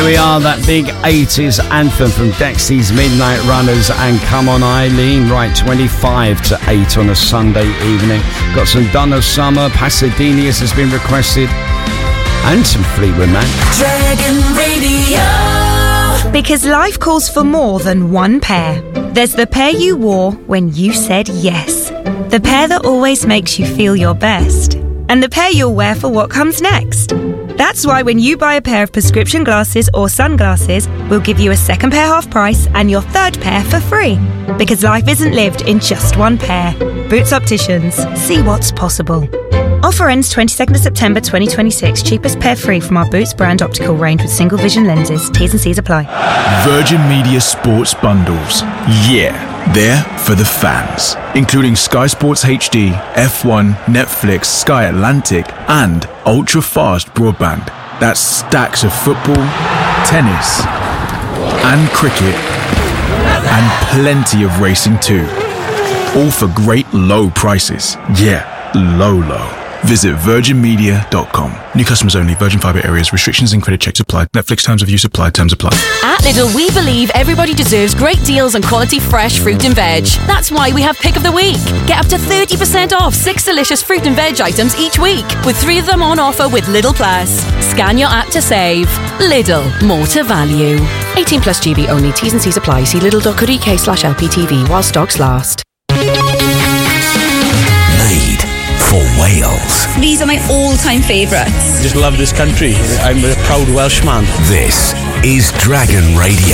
Here we are, that big 80s anthem from Dexy's Midnight Runners and Come On Eileen, right, 25 to 8 on a Sunday evening. Got some Donna Summer, Pasadenius has been requested, and some Fleetwood Mac. Dragon Radio. Because life calls for more than one pair. There's the pair you wore when you said yes. The pair that always makes you feel your best. And the pair you'll wear for what comes next. That's why when you buy a pair of prescription glasses or sunglasses, we'll give you a second pair half price and your third pair for free. Because life isn't lived in just one pair. Boots Opticians. See what's possible. Offer ends 22nd of September 2026. Cheapest pair free from our Boots brand optical range with single vision lenses. T's and C's apply. Virgin Media Sports Bundles. Yeah, they're for the fans. Including Sky Sports HD, F1, Netflix, Sky Atlantic, and ultra-fast broadband. That's stacks of football, tennis, and cricket, and plenty of racing too. All for great low prices. Yeah, low. Visit virginmedia.com. New customers only. Virgin Fibre areas. Restrictions and credit checks apply. Netflix terms of use apply. Terms apply. At Lidl, we believe everybody deserves great deals on quality fresh fruit and veg. That's why we have Pick of the Week. Get up to 30% off 6 delicious fruit and veg items each week, with 3 of them on offer with Lidl Plus. Scan your app to save. Lidl, more to value. 18 plus GB only. T's and C's apply. See lidl.co.uk/LPTV while stocks last. Made for Wales. These are my all-time favourites. Just love this country. I'm a proud Welshman. This is Dragon Radio.